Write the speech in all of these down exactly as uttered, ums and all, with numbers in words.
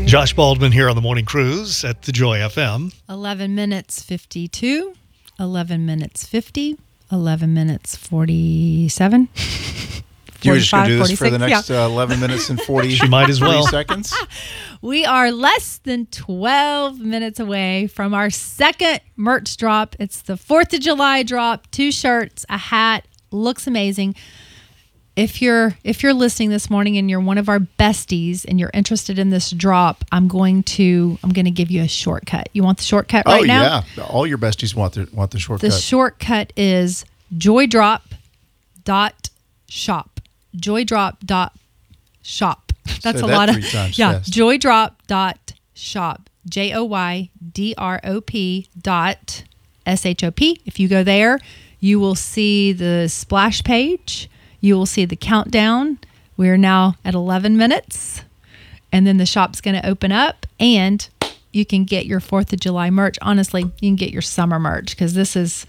Josh Baldwin here on the Morning Cruise at the Joy F M. eleven minutes fifty-two, eleven minutes fifty, eleven minutes forty-seven. You were just going to do this for the forty-six, next yeah. uh, eleven minutes and forty She might as well. seconds? We are less than twelve minutes away from our second merch drop. It's the fourth of July drop. Two shirts, a hat. Looks amazing. If you're if you're listening this morning and you're one of our besties and you're interested in this drop, I'm going to I'm going to give you a shortcut. You want the shortcut right oh, now? yeah. All your besties want the, want the shortcut. The shortcut is joydrop dot shop. joydrop dot shop. That's Say a that lot of three times yeah. fast. joydrop dot shop. J O Y D R O P dot S H O P. If you go there, you will see the splash page. You will see the countdown. We are now at eleven minutes, and then the shop's going to open up, and you can get your fourth of July merch. Honestly, you can get your summer merch because this is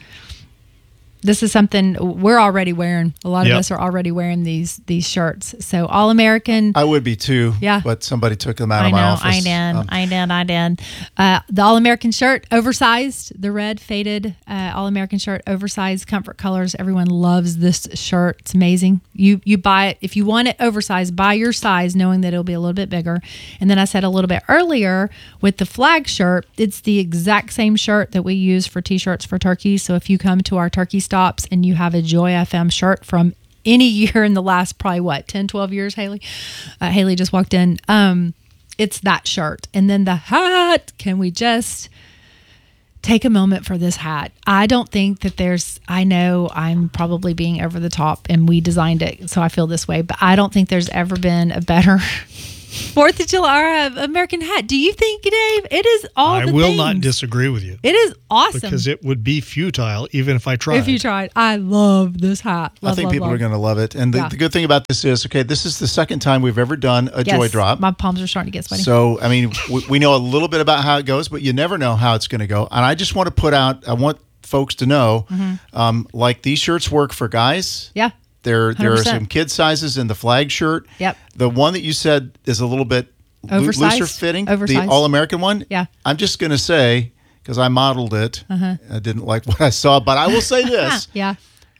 this is something we're already wearing. A lot Yep. of us are already wearing these these shirts. So All American. I would be too. Yeah. But somebody took them out I of my know, office. I did, Um, I did, I did. Uh, the All-American shirt, oversized, the red faded uh, All-American shirt, oversized, comfort colors. Everyone loves this shirt. It's amazing. You you buy it, if you want it oversized, buy your size, knowing that it'll be a little bit bigger. And then I said a little bit earlier, with the flag shirt, it's the exact same shirt that we use for T-shirts for turkeys. So if you come to our turkey stops and you have a Joy F M shirt from any year in the last probably what ten, twelve years, Haley uh, Haley just walked in, um it's that shirt. And then the hat, can we just take a moment for this hat? I don't think that there's, I know I'm probably being over the top and we designed it so I feel this way, but I don't think there's ever been a better fourth of July uh, American hat. Do you think, Dave? It is all I the will things. not disagree with you. It is awesome. Because it would be futile even if I tried. If you tried. I love this hat. Love, I think love, people love. are going to love it. And the, Yeah. the good thing about this is, okay, this is the second time we've ever done a Yes, Joy Drop. my palms are starting to get sweaty. So, I mean, we, we know a little bit about how it goes, but you never know how it's going to go. And I just want to put out, I want folks to know, Mm-hmm. um, like these shirts work for guys. yeah. There, there are one hundred percent. some kid sizes in the flag shirt. Yep. The one that you said is a little bit loo- Oversized. looser fitting, Oversized. the All-American one. Yeah. I'm just going to say, because I modeled it, Uh-huh. I didn't like what I saw, but I will say this. Yeah.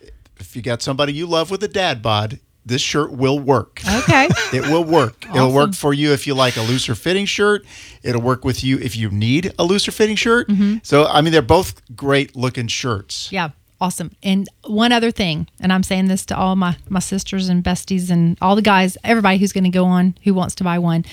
If you got somebody you love with a dad bod, this shirt will work. Okay. It will work. It'll Awesome. work for you if you like a looser fitting shirt. It'll work with you if you need a looser fitting shirt. Mm-hmm. So, I mean, they're both great looking shirts. Yeah, awesome. And one other thing, and I'm saying this to all my, my sisters and besties and all the guys, everybody who's going to go on who wants to buy one,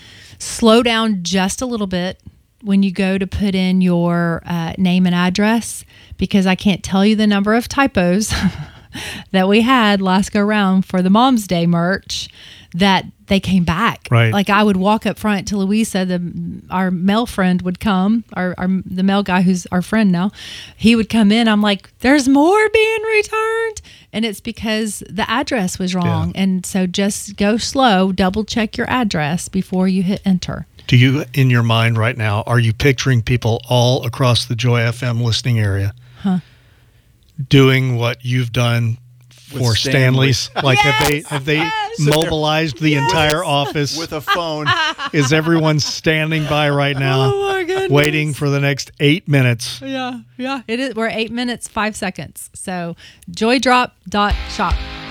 slow down just a little bit when you go to put in your uh, name and address, because I can't tell you the number of typos that we had last go round for the Mom's Day merch that they came back. Right. Like I would walk up front to Louisa, the our male friend would come, our, our the male guy who's our friend now. He would come in. I'm like, there's more being returned, and it's because the address was wrong. Yeah. And so just go slow, double check your address before you hit enter. Do you, in your mind right now, are you picturing people all across the Joy F M listening area Huh. doing what you've done for With Stanley's? Stanley's? Like, have they have they yes. mobilized the entire office? With a phone. Is everyone standing by right now, Oh my goodness. waiting for the next eight minutes? Yeah, yeah. It is. We're eight minutes, five seconds. So joydrop dot shop.